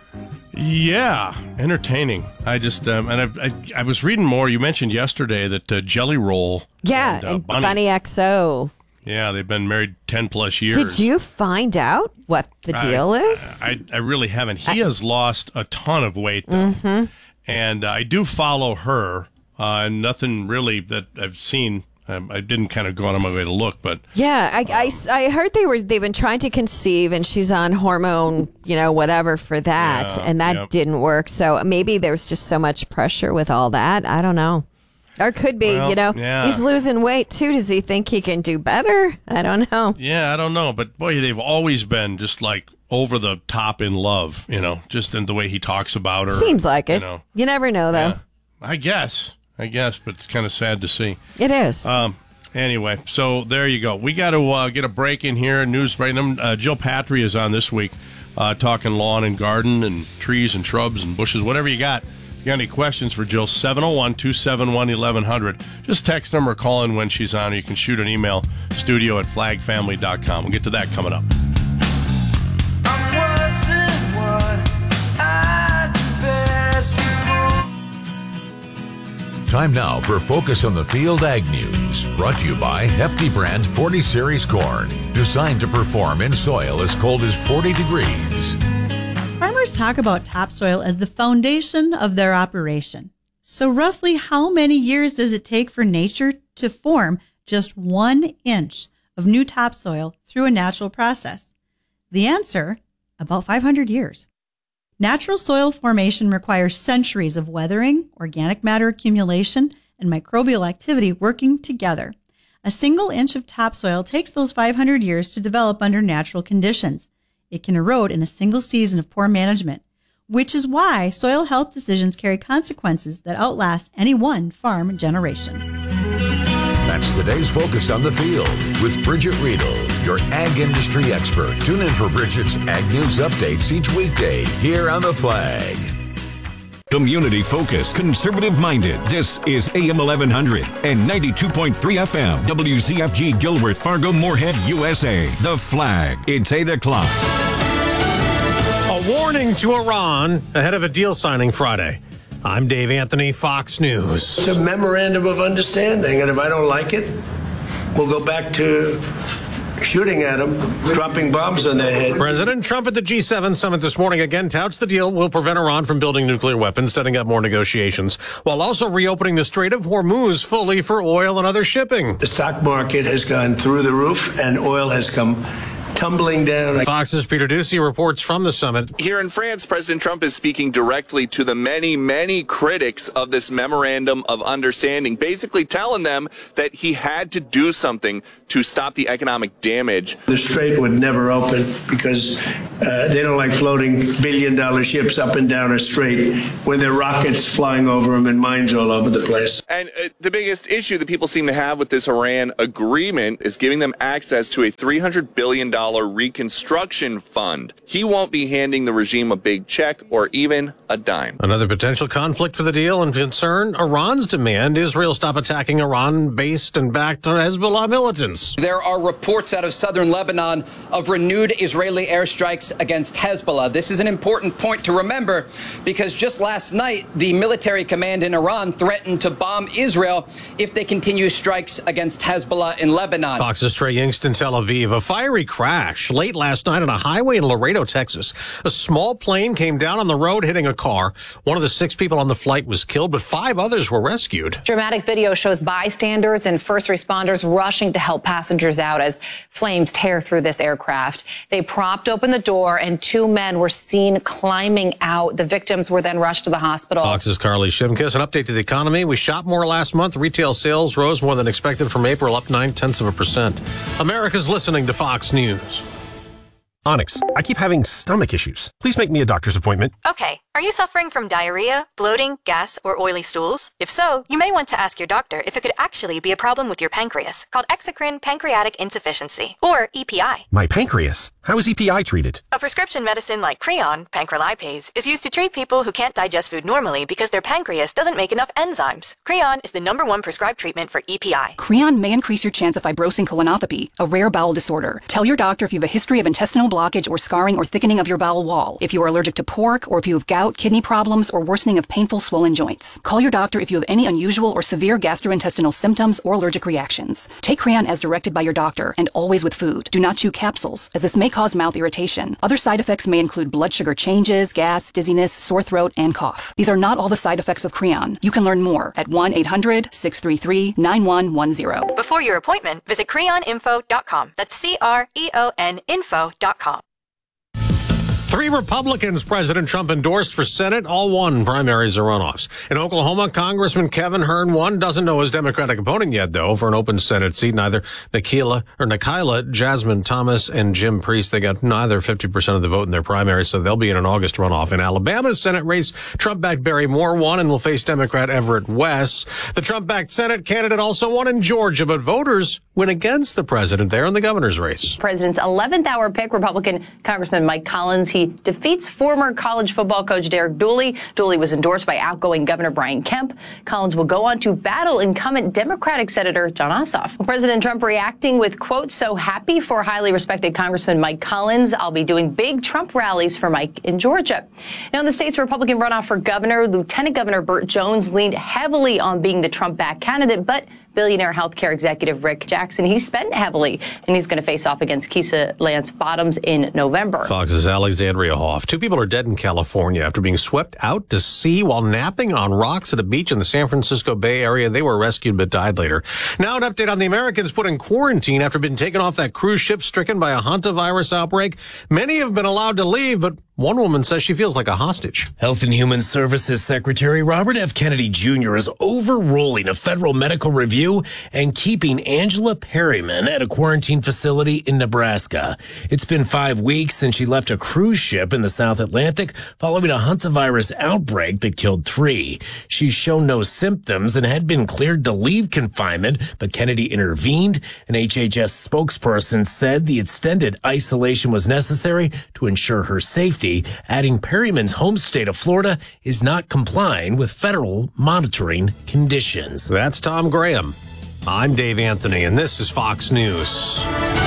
Yeah, entertaining. I just um, and I, I I was reading more. You mentioned yesterday that uh, Jelly Roll. Yeah, and, uh, and Bunny, Bunny X O. Yeah, they've been married ten plus years. Did you find out what the deal I, is? I, I really haven't. He has lost a ton of weight, though. Mm-hmm. And uh, I do follow her. Uh, nothing really that I've seen. Um, I didn't kind of go on my way to look, but Yeah, I, I, I heard they were they've been trying to conceive, and she's on hormone, you know, whatever for that, Yeah, and that yep. didn't work. So maybe there's just so much pressure with all that. I don't know. Or could be, Well, you know, yeah. he's losing weight too. Does he think he can do better? I don't know. yeah, I don't know. But boy, they've always been just like over the top in love, you know, just in the way he talks about her. Seems like it. You know, You never know, though. Yeah. I guess, I guess, but it's kind of sad to see. It is. Um. Anyway, so there you go. We got to uh, get a break in here. News right now. Uh, Jill Patry is on this week, uh, talking lawn and garden and trees and shrubs and bushes, whatever you got. If you got any questions for Jill, seven oh one, two seven one, eleven hundred. Just text them or call in when she's on, or you can shoot an email, studio at flag family dot com. We'll get to that coming up. Time now for Focus on the Field Ag News, brought to you by Hefty Brand forty Series Corn, designed to perform in soil as cold as forty degrees. Farmers talk about topsoil as the foundation of their operation. So roughly how many years does it take for nature to form just one inch of new topsoil through a natural process? The answer, about five hundred years. Natural soil formation requires centuries of weathering, organic matter accumulation, and microbial activity working together. A single inch of topsoil takes those five hundred years to develop under natural conditions. It can erode in a single season of poor management, which is why soil health decisions carry consequences that outlast any one farm generation. That's today's Focus on the Field with Bridget Riedel, your ag industry expert. Tune in for Bridget's Ag News updates each weekday here on The Flag. Community-focused, conservative-minded. This is A M eleven hundred and ninety-two point three F M. W Z F G Dilworth, Fargo, Moorhead, U S A. The Flag. It's eight o'clock. A warning to Iran ahead of a deal signing Friday. I'm Dave Anthony, Fox News. It's a memorandum of understanding, and if I don't like it, we'll go back to shooting at them, dropping bombs on their head. President Trump at the G seven summit this morning again touts the deal will prevent Iran from building nuclear weapons, setting up more negotiations, while also reopening the Strait of Hormuz fully for oil and other shipping. The stock market has gone through the roof, and oil has come tumbling down. Fox's Peter Ducey reports from the summit. Here in France, President Trump is speaking directly to the many, many critics of this memorandum of understanding, basically telling them that he had to do something to stop the economic damage. The strait would never open because uh, they don't like floating billion dollar ships up and down a strait when there are rockets flying over them and mines all over the place. And uh, the biggest issue that people seem to have with this Iran agreement is giving them access to a three hundred billion dollars reconstruction fund. He won't be handing the regime a big check or even a dime. Another potential conflict for the deal and concern, Iran's demand Israel stop attacking Iran-based and backed Hezbollah militants. There are reports out of southern Lebanon of renewed Israeli airstrikes against Hezbollah. This is an important point to remember because just last night, the military command in Iran threatened to bomb Israel if they continue strikes against Hezbollah in Lebanon. Fox's Trey Yingst in Tel Aviv. A fiery crash late last night on a highway in Laredo, Texas. A small plane came down on the road hitting a car. One of the six people on the flight was killed, but five others were rescued. Dramatic video shows bystanders and first responders rushing to help passengers out as flames tear through this aircraft. They propped open the door and two men were seen climbing out. The victims were then rushed to the hospital. Fox's Carly Shimkus. An update to the economy. We shot more last month. Retail sales rose more than expected from April, up nine tenths of a percent. America's listening to Fox News. Onyx, I keep having stomach issues. Please make me a doctor's appointment. Okay. Are you suffering from diarrhea, bloating, gas, or oily stools? If so, you may want to ask your doctor if it could actually be a problem with your pancreas, called exocrine pancreatic insufficiency, or E P I. My pancreas? How is E P I treated? A prescription medicine like Creon, pancrelipase, is used to treat people who can't digest food normally because their pancreas doesn't make enough enzymes. Creon is the number one prescribed treatment for E P I. Creon may increase your chance of fibrosing colonopathy, a rare bowel disorder. Tell your doctor if you have a history of intestinal blockage or scarring or thickening of your bowel wall, if you are allergic to pork, or if you have gout, kidney problems, or worsening of painful swollen joints. Call your doctor if you have any unusual or severe gastrointestinal symptoms or allergic reactions. Take Creon as directed by your doctor and always with food. Do not chew capsules, as this may cause mouth irritation. Other side effects may include blood sugar changes, gas, dizziness, sore throat, and cough. These are not all the side effects of Creon. You can learn more at one eight hundred six three three nine one one zero. Before your appointment, visit creon info dot com. That's C R E O N info dot com. Three Republicans President Trump endorsed for Senate, all won primaries or runoffs. In Oklahoma, Congressman Kevin Hern won, doesn't know his Democratic opponent yet, though, for an open Senate seat. Neither Nikila or Nikila, Jasmine Thomas, and Jim Priest, they got neither fifty percent of the vote in their primary, so they'll be in an August runoff. In Alabama's Senate race, Trump-backed Barry Moore won and will face Democrat Everett West. The Trump-backed Senate candidate also won in Georgia, but voters went against the president there in the governor's race. President's eleventh hour pick, Republican Congressman Mike Collins. He defeats former college football coach Derek Dooley. Dooley was endorsed by outgoing Governor Brian Kemp. Collins will go on to battle incumbent Democratic Senator Jon Ossoff. Well, President Trump reacting with, quote, "So happy for highly respected Congressman Mike Collins. I'll be doing big Trump rallies for Mike in Georgia." Now, in the state's Republican runoff for governor, Lieutenant Governor Burt Jones leaned heavily on being the Trump-backed candidate, but billionaire healthcare executive Rick Jackson, he spent heavily, and he's going to face off against Keisha Lance Bottoms in November. Fox's Alexandria Hoff. Two people are dead in California after being swept out to sea while napping on rocks at a beach in the San Francisco Bay Area. They were rescued but died later. Now an update on the Americans put in quarantine after being taken off that cruise ship stricken by a hantavirus outbreak. Many have been allowed to leave, but one woman says she feels like a hostage. Health and Human Services Secretary Robert F. Kennedy Junior is overruling a federal medical review and keeping Angela Perryman at a quarantine facility in Nebraska. It's been five weeks since she left a cruise ship in the South Atlantic following a hantavirus outbreak that killed three. She's shown no symptoms and had been cleared to leave confinement, but Kennedy intervened. An H H S spokesperson said the extended isolation was necessary to ensure her safety safety, adding Perryman's home state of Florida is not complying with federal monitoring conditions. That's Tom Graham. I'm Dave Anthony, and this is Fox News.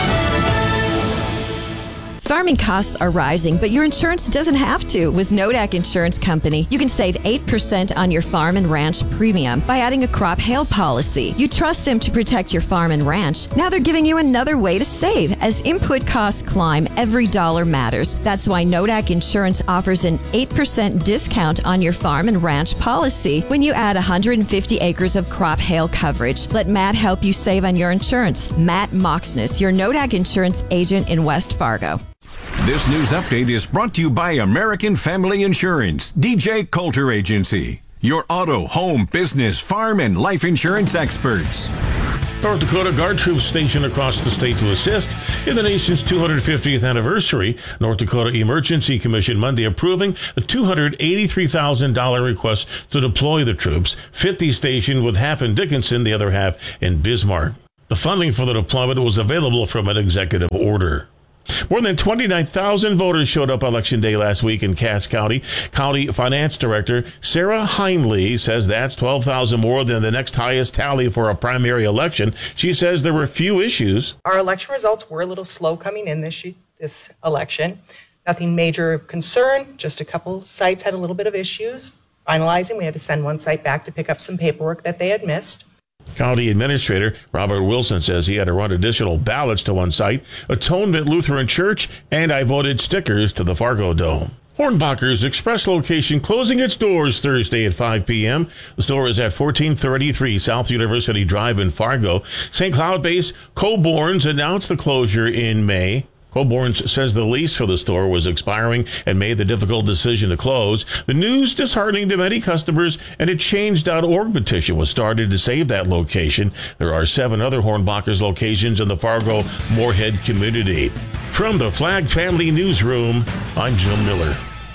Farming costs are rising, but your insurance doesn't have to. With Nodak Insurance Company, you can save eight percent on your farm and ranch premium by adding a crop hail policy. You trust them to protect your farm and ranch. Now they're giving you another way to save. As input costs climb, every dollar matters. That's why Nodak Insurance offers an eight percent discount on your farm and ranch policy when you add one hundred fifty acres of crop hail coverage. Let Matt help you save on your insurance. Matt Moxness, your Nodak Insurance agent in West Fargo. This news update is brought to you by American Family Insurance, D J Coulter Agency, your auto, home, business, farm, and life insurance experts. North Dakota Guard troops stationed across the state to assist in the nation's two hundred fiftieth anniversary. North Dakota Emergency Commission Monday approving a two hundred eighty-three thousand dollars request to deploy the troops, fifty stationed with half in Dickinson, the other half in Bismarck. The funding for the deployment was available from an executive order. More than twenty-nine thousand voters showed up Election Day last week in Cass County. County Finance Director Sarah Heinley says that's twelve thousand more than the next highest tally for a primary election. She says there were few issues. Our election results were a little slow coming in this this election. Nothing major of concern, just a couple sites had a little bit of issues. Finalizing, we had to send one site back to pick up some paperwork that they had missed. County Administrator Robert Wilson says he had to run additional ballots to one site, Atonement Lutheran Church, and I voted stickers to the Fargo Dome. Hornbacher's Express location closing its doors Thursday at five p.m. The store is at fourteen thirty-three South University Drive in Fargo. Saint Cloud-based Coborn's announced the closure in May. Coborn's says the lease for the store was expiring and made the difficult decision to close. The news disheartening to many customers, and a change dot org petition was started to save that location. There are seven other Hornbacher's locations in the Fargo-Moorhead community. From the Flag Family Newsroom, I'm Jim Miller.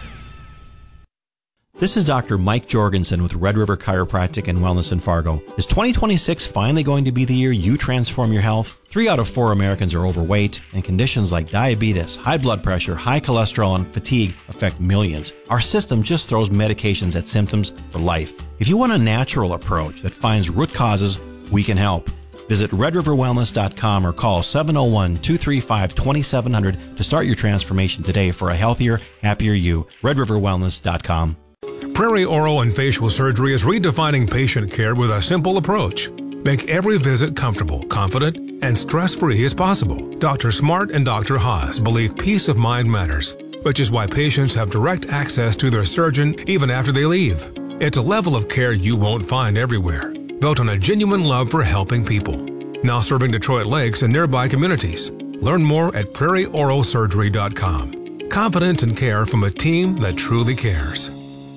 This is Doctor Mike Jorgensen with Red River Chiropractic and Wellness in Fargo. Is twenty twenty-six finally going to be the year you transform your health? Three out of four Americans are overweight, and conditions like diabetes, high blood pressure, high cholesterol, and fatigue affect millions. Our system just throws medications at symptoms for life. If you want a natural approach that finds root causes, we can help. Visit red river wellness dot com or call seven oh one, two three five, two seven zero zero to start your transformation today for a healthier, happier you. red river wellness dot com. Prairie Oral and Facial Surgery is redefining patient care with a simple approach. Make every visit comfortable, confident, and stress-free as possible. Doctor Smart and Doctor Haas believe peace of mind matters, which is why patients have direct access to their surgeon even after they leave. It's a level of care you won't find everywhere, built on a genuine love for helping people. Now serving Detroit Lakes and nearby communities. Learn more at prairie oral surgery dot com. Confidence and care from a team that truly cares.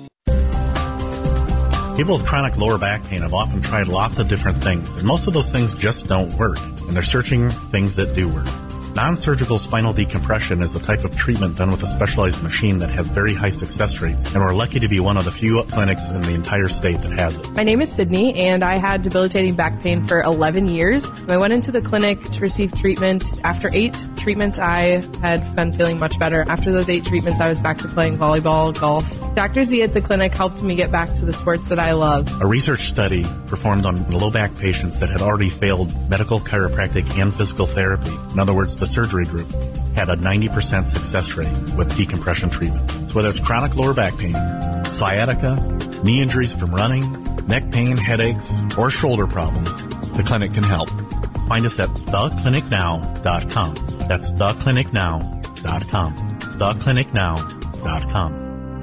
People with chronic lower back pain have often tried lots of different things, and most of those things just don't work, and they're searching things that do work. Non-surgical spinal decompression is a type of treatment done with a specialized machine that has very high success rates, and we're lucky to be one of the few clinics in the entire state that has it. My name is Sydney, and I had debilitating back pain for eleven years. I went into the clinic to receive treatment. After eight treatments, I had been feeling much better. After those eight treatments, I was back to playing volleyball, golf. Doctor Z at the clinic helped me get back to the sports that I love. A research study performed on low back patients that had already failed medical, chiropractic, and physical therapy, in other words, the surgery group, had a ninety percent success rate with decompression treatment. So whether it's chronic lower back pain, sciatica, knee injuries from running, neck pain, headaches, or shoulder problems, the clinic can help. Find us at the clinic now dot com. That's the clinic now dot com. the clinic now dot com.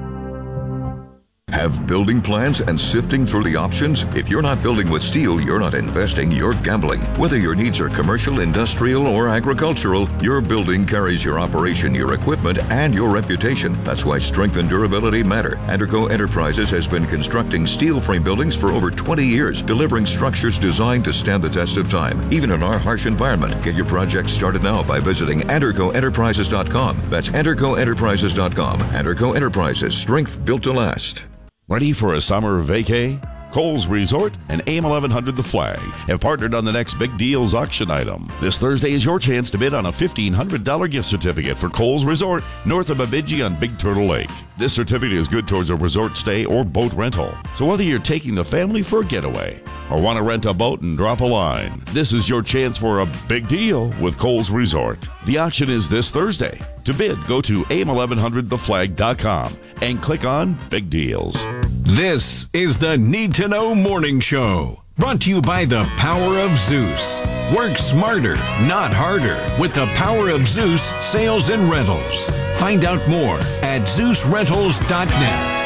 Have building plans and sifting through the options? If you're not building with steel, you're not investing, you're gambling. Whether your needs are commercial, industrial, or agricultural, your building carries your operation, your equipment, and your reputation. That's why strength and durability matter. Anderco Enterprises has been constructing steel frame buildings for over twenty years, delivering structures designed to stand the test of time, even in our harsh environment. Get your project started now by visiting anderco enterprises dot com. That's anderco enterprises dot com. Anderco Enterprises, strength built to last. Ready for a summer vacay? Kohl's Resort and A M eleven hundred The Flag have partnered on the next Big Deals auction item. This Thursday is your chance to bid on a fifteen hundred dollars gift certificate for Kohl's Resort north of Bemidji on Big Turtle Lake. This certificate is good towards a resort stay or boat rental. So whether you're taking the family for a getaway or want to rent a boat and drop a line, this is your chance for a big deal with Kohl's Resort. The auction is this Thursday. To bid, go to A M eleven hundred the flag dot com and click on Big Deals. This is the Need to Know Morning Show. Brought to you by the Power of Zeus. Work smarter, not harder, with the Power of Zeus Sales and Rentals. Find out more at zeus rentals dot net.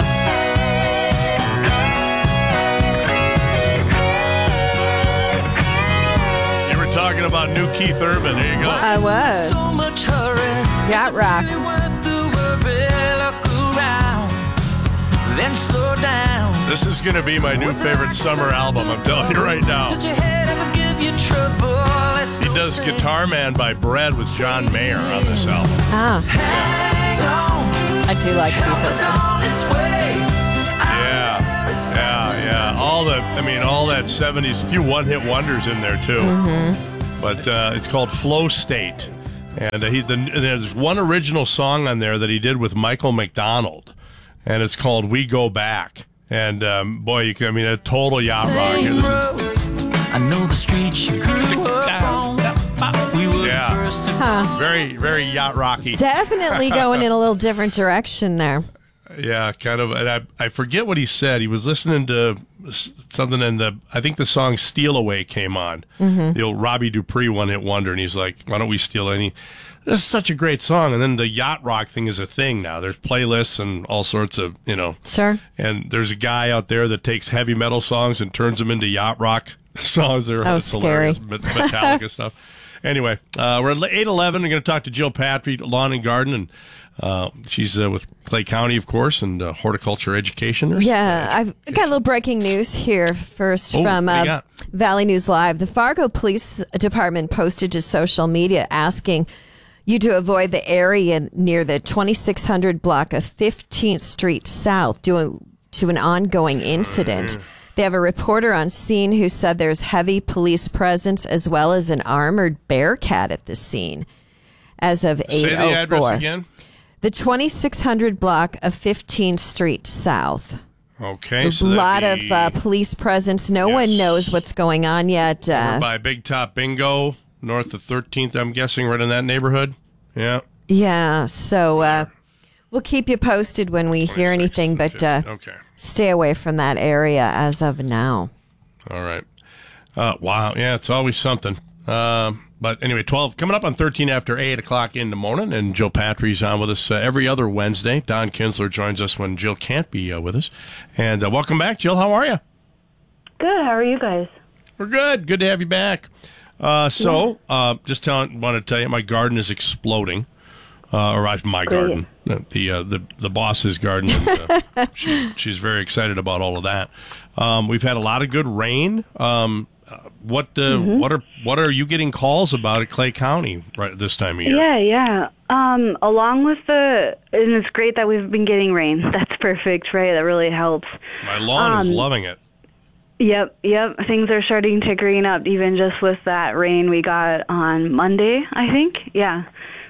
Talking about new Keith Urban. There you go. I was. So much hurry. Yacht Rock. Then slow down. This is going to be my new favorite summer album. I'm telling you right now. He does Guitar Man by Bread with John Mayer on this album. Ah. Yeah. I do like Keith Urban. Yeah, yeah, yeah. All the, I mean, all that seventies, a few one-hit wonders in there too. Mm-hmm. But uh, it's called Flow State, and uh, he the, there's one original song on there that he did with Michael McDonald, and it's called "We Go Back." And um, boy, you can, I mean, a total yacht rock here. This is, I know the streets you grew up on. We were yeah, huh. very, very yacht rocky. Definitely going in a little different direction there. Yeah, kind of. And I I forget what he said. He was listening to something, and the I think the song "Steal Away" came on. Mm-hmm. The old Robbie Dupree one-hit wonder, and he's like, "Why don't we steal any?" This is such a great song. And then the yacht rock thing is a thing now. There's playlists and all sorts of, you know. Sure. And there's a guy out there that takes heavy metal songs and turns them into yacht rock songs. They're oh, it's scary. hilarious. Metallica stuff. Anyway, uh, we're at eight eleven. We're going to talk to Jill Patry, Lawn and Garden, and uh, she's uh, with Clay County, of course, and uh, horticulture education. Yeah, I've got a little breaking news here first oh, from uh, got? Valley News Live. The Fargo Police Department posted to social media asking you to avoid the area near the twenty-six hundred block of fifteenth Street South due to an ongoing incident. Mm. They have a reporter on scene who said there's heavy police presence as well as an armored bearcat at the scene as of eight oh four. Say the address again. The twenty-six hundred block of fifteenth Street South. Okay. A so lot be, of uh, police presence. No yes. one knows what's going on yet. Uh, Over by Big Top Bingo, north of thirteenth, I'm guessing, right in that neighborhood. Yeah. Yeah. So uh, we'll keep you posted when we hear anything, but uh, okay. stay away from that area as of now. All right. Uh, wow. Yeah, it's always something. Um, but anyway, twelve coming up on thirteen after eight o'clock in the morning, and Jill Patry's on with us uh, every other Wednesday. Don Kinsler joins us when Jill can't be uh, with us. And uh, welcome back, Jill. How are you? Good. How are you guys? We're good. Good to have you back. Uh, so, uh, just telling, want to tell you, my garden is exploding. Uh, or my Great. garden, the the, uh, the the boss's garden. And, uh, she's she's very excited about all of that. Um, we've had a lot of good rain. Um, uh, what uh, Mm-hmm. what are what are you getting calls about at Clay County right this time of year? Yeah, yeah. Um, along with the, and it's great that we've been getting rain. That's perfect, right? That really helps. My lawn is Um, loving it. Yep, yep. Things are starting to green up, even just with that rain we got on Monday, I think. Yeah.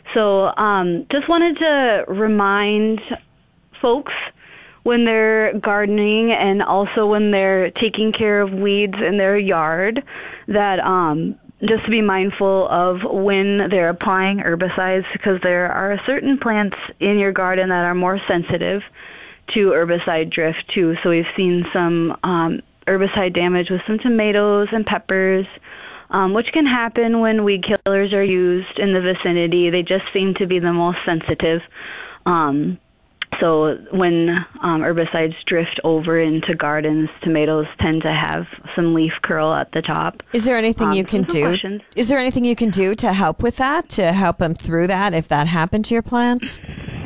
So um, just wanted to remind folks when they're gardening and also when they're taking care of weeds in their yard that um, just to be mindful of when they're applying herbicides, because there are certain plants in your garden that are more sensitive to herbicide drift too. So we've seen some um, herbicide damage with some tomatoes and peppers, um, which can happen when weed killers are used in the vicinity. They just seem to be the most sensitive. Um, so when um, herbicides drift over into gardens, tomatoes tend to have some leaf curl at the top. Is there anything Um, you can some do? questions. Is there anything you can do to help with that, to help them through that if that happened to your plants?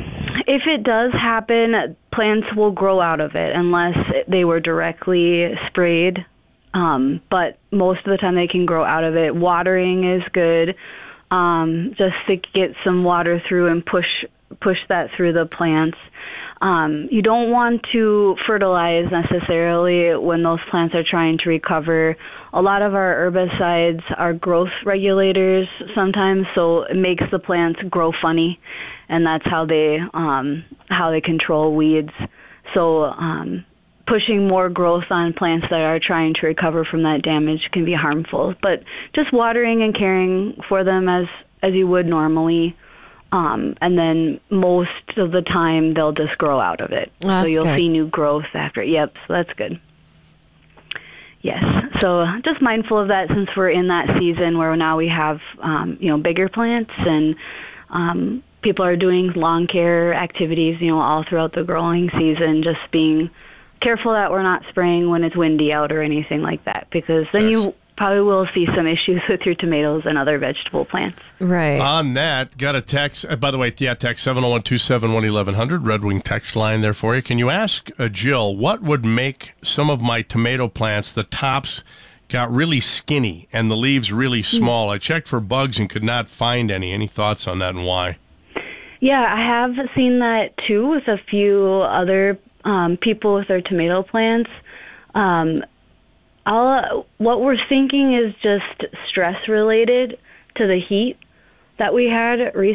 If it does happen, plants will grow out of it unless they were directly sprayed. Um, but most of the time they can grow out of it. Watering is good, um, just to get some water through and push push that through the plants. Um, you don't want to fertilize necessarily when those plants are trying to recover. A lot of our herbicides are growth regulators sometimes, so it makes the plants grow funny, and that's how they um, how they control weeds. So um, pushing more growth on plants that are trying to recover from that damage can be harmful. But just watering and caring for them as as you would normally. Um, and then most of the time they'll just grow out of it. Oh, so you'll good. see new growth after. Yep, so that's good. Yes, so just mindful of that since we're in that season where now we have, um, you know, bigger plants and um, people are doing lawn care activities, you know, all throughout the growing season, just being careful that we're not spraying when it's windy out or anything like that, because then you probably will see some issues with your tomatoes and other vegetable plants. Right. On that, got a text. Uh, by the way, yeah, text seven oh one, two seven one, eleven hundred, Red Wing text line there for you. Can you ask uh, Jill, what would make some of my tomato plants, the tops got really skinny and the leaves really small? I checked for bugs and could not find any. Any thoughts on that and why? Yeah, I have seen that too with a few other um, people with their tomato plants. Um, I'll, what we're thinking is just stress related to the heat that we had recently.